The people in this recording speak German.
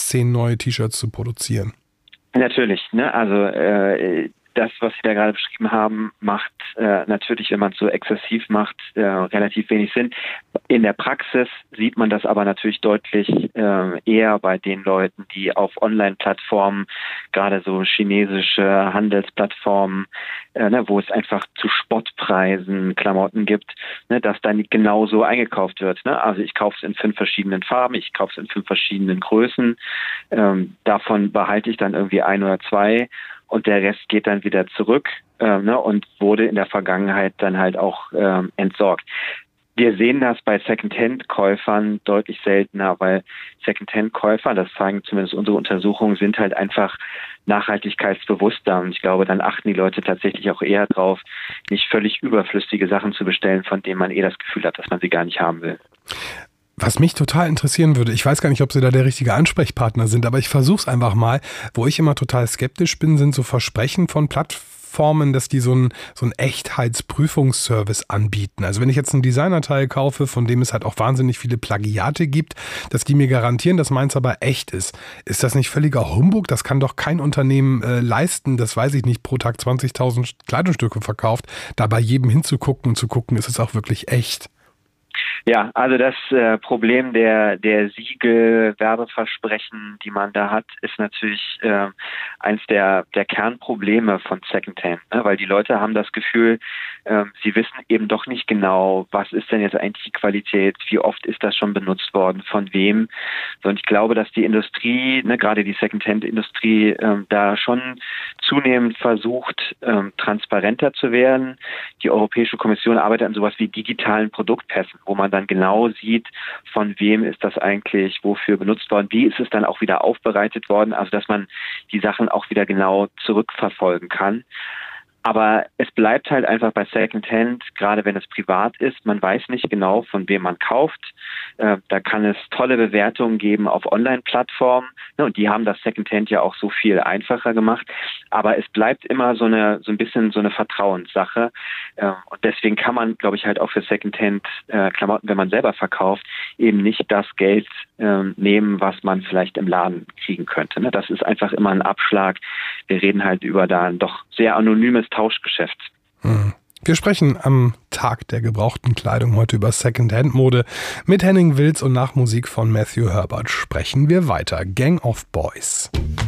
10 neue T-Shirts zu produzieren. Natürlich, ne? Also das, was Sie da gerade beschrieben haben, macht natürlich, wenn man es so exzessiv macht, relativ wenig Sinn. In der Praxis sieht man das aber natürlich deutlich eher bei den Leuten, die auf Online-Plattformen, gerade so chinesische Handelsplattformen, wo es einfach zu Spottpreisen Klamotten gibt, dass dann genauso eingekauft wird. Ne? Also ich kaufe es in 5 verschiedenen Farben, ich kaufe es in 5 verschiedenen Größen. Davon behalte ich dann irgendwie 1 oder 2. Und der Rest geht dann wieder zurück und wurde in der Vergangenheit dann halt auch entsorgt. Wir sehen das bei Secondhand-Käufern deutlich seltener, weil Secondhand-Käufer, das zeigen zumindest unsere Untersuchungen, sind halt einfach nachhaltigkeitsbewusster. Und ich glaube, dann achten die Leute tatsächlich auch eher drauf, nicht völlig überflüssige Sachen zu bestellen, von denen man das Gefühl hat, dass man sie gar nicht haben will. Was mich total interessieren würde, ich weiß gar nicht, ob Sie da der richtige Ansprechpartner sind, aber ich versuche es einfach mal. Wo ich immer total skeptisch bin, sind so Versprechen von Plattformen, dass die so einen Echtheitsprüfungsservice anbieten. Also wenn ich jetzt ein Designerteil kaufe, von dem es halt auch wahnsinnig viele Plagiate gibt, dass die mir garantieren, dass meins aber echt ist. Ist das nicht völliger Humbug? Das kann doch kein Unternehmen leisten, das weiß ich nicht, pro Tag 20.000 Kleidungsstücke verkauft, da bei jedem hinzugucken und zu gucken, ist es auch wirklich echt. Ja, also das Problem der Siegel-Werbeversprechen, die man da hat, ist natürlich eins der Kernprobleme von Secondhand, ne? Weil die Leute haben das Gefühl, sie wissen eben doch nicht genau, was ist denn jetzt eigentlich die Qualität, wie oft ist das schon benutzt worden, von wem. Und ich glaube, dass die Industrie, gerade die Secondhand-Industrie, da schon zunehmend versucht, transparenter zu werden. Die Europäische Kommission arbeitet an sowas wie digitalen Produktpässen, wo man dann genau sieht, von wem ist das eigentlich, wofür benutzt worden, wie ist es dann auch wieder aufbereitet worden, also dass man die Sachen auch wieder genau zurückverfolgen kann. Aber es bleibt halt einfach bei Secondhand, gerade wenn es privat ist, man weiß nicht genau, von wem man kauft. Da kann es tolle Bewertungen geben auf Online-Plattformen, und die haben das Secondhand ja auch so viel einfacher gemacht. Aber es bleibt immer so ein bisschen so eine Vertrauenssache. Und deswegen kann man, glaube ich, halt auch für Secondhand-Klamotten, wenn man selber verkauft, eben nicht das Geld nehmen, was man vielleicht im Laden kriegen könnte. Das ist einfach immer ein Abschlag. Wir reden halt über da ein doch sehr anonymes Tauschgeschäft. Wir sprechen am Tag der gebrauchten Kleidung heute über Secondhand-Mode. Mit Henning Wilz und nach Musik von Matthew Herbert sprechen wir weiter. Gang of Boys.